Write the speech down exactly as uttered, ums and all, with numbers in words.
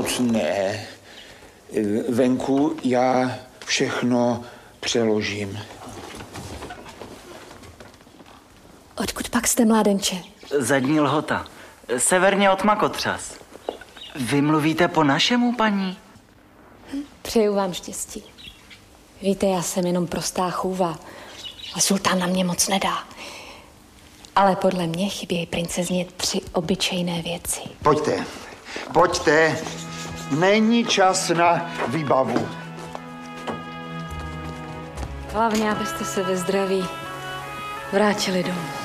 moc ne. Venku já všechno přeložím. Odkud pak jste, mládenče? Zadní Lhota. Severně od Makotřas. Vy mluvíte po našemu, paní? Hm, přeju vám štěstí. Víte, já jsem jenom prostá chůva a sultán na mě moc nedá. Ale podle mě chybějí princezně tři obyčejné věci. Pojďte, pojďte. Není čas na výbavu. Hlavně, abyste se ve zdraví vrátili domů.